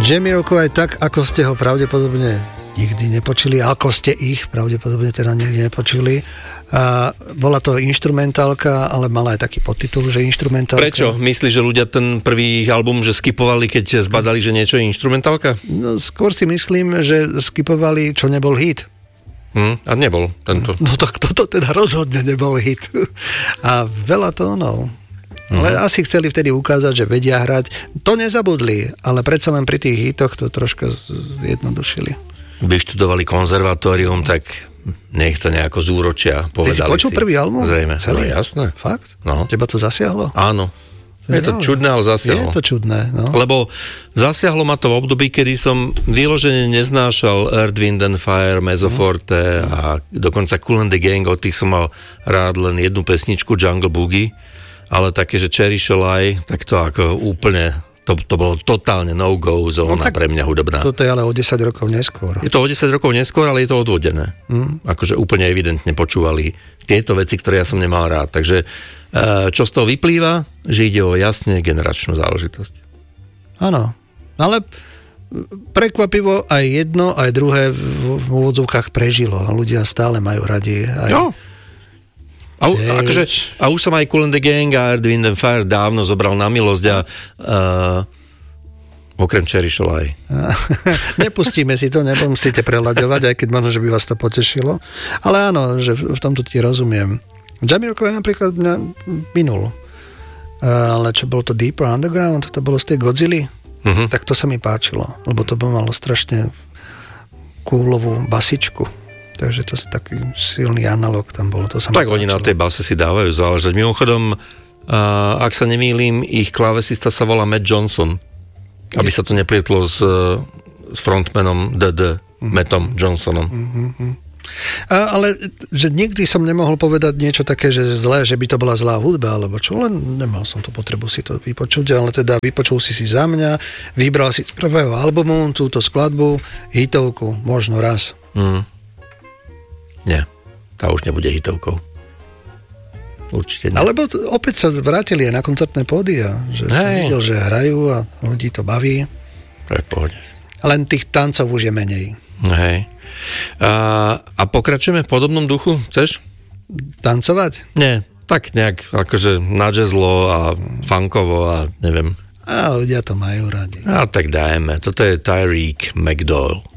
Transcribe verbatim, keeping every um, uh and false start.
Jamiroquai, tak ako ste ho pravdepodobne nikdy nepočuli, ako ste ich pravdepodobne teda nikdy nepočuli. A bola to inštrumentálka, ale mala aj taký podtitul, že inštrumentálka. Prečo? Myslíš, že ľudia ten prvý album, že skipovali, keď zbadali, že niečo je inštrumentálka? No, skôr si myslím, že skipovali, čo nebol hit. Hm, a nebol tento. No tak toto teda rozhodne nebol hit. A veľa tónov. Ale mm. asi chceli vtedy ukázať, že vedia hrať. To nezabudli, ale predsa len pri tých hitoch to troška zjednodušili. Vyštudovali konzervatórium, tak nech to nejako zúročia, povedali si. Ty si počul prvý album? Zrejme. Celý? No, jasné. Fakt? No. Teba to zasiahlo? Áno. Je to no, čudné, ale zasiahlo. Je to čudné, no. Lebo zasiahlo ma to v období, kedy som vyložene neznášal Earth, Wind and Fire, Mezzoforte mm. a dokonca Kool and the Gang, od tých som mal rád len jednu pesničku, Jungle Boogie, ale také, že Cherish a Lie, tak to ako úplne, to, to bolo totálne no-go zóna no, pre mňa hudobná. Toto je ale o desať rokov neskôr. Je to o desať rokov neskôr, ale je to odvodené. Mm. Akože úplne evidentne počúvali tieto veci, ktoré ja som nemal rád. Takže čo z toho vyplýva? Že ide o jasne generačnú záležitosť. Áno, ale prekvapivo aj jedno, aj druhé v úvodzovkách prežilo. Ľudia stále majú radi. Aj... Jo. A, akože, a už som aj Kool and the Gang a Earth, Wind and Fire dávno zobral na milosť a uh, okrem Cherish a Lie. Nepustíme si to, nemusíte preľaďovať, aj keď možno, že by vás to potešilo. Ale áno, že v tomto ti rozumiem. Jamiroquai napríklad mňa minul. Ale čo bolo to Deeper Underground, to bolo z tej Godzilla, uh-huh. tak to sa mi páčilo, lebo to by malo strašne kúlovú basičku. Takže to je taký silný analog tam bolo. To sa tak oni na tej base si dávajú záležať. Mimochodom, uh, ak sa nemýlim, ich klávesista sa volá Matt Johnson. Aby je... sa to neplietlo s, s frontmanom dé dé, uh-huh. Mattom Johnsonom. Uh-huh. A, ale že nikdy som nemohol povedať niečo také, že zlé, že by to bola zlá hudba, alebo čo, len nemal som to potrebu si to vypočuť, ale teda vypočul si si za mňa, vybral si z prvého albumu túto skladbu, hitovku, možno raz. Mm. Nie, tá už nebude hitovkou. Určite nie. Alebo t- opäť sa vrátili aj na koncertné pódia, že hey. som videl, že hrajú a ľudí to baví. To je v pohode. Len tých tancov už je menej. Hej. A, a pokračujeme v podobnom duchu, chceš? Tancovať? Nie, tak nejak akože na jazzlo a funkovo a neviem. A ľudia to majú radi. A tak dajme, toto je Tyreek McDowell.